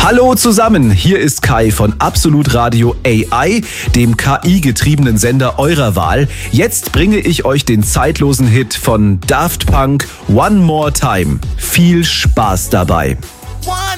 Hallo zusammen, hier ist Kai von Absolut Radio AI, dem KI-getriebenen Sender eurer Wahl. Jetzt bringe ich euch den zeitlosen Hit von Daft Punk, One More Time. Viel Spaß dabei. One